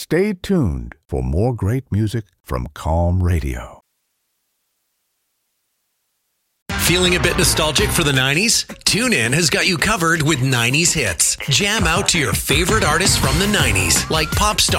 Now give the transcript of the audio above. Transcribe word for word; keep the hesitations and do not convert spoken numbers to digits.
Stay tuned for more great music from Calm Radio. Feeling a bit nostalgic for the nineties? TuneIn has got you covered with nineties hits. Jam out to your favorite artists from the nineties, like pop star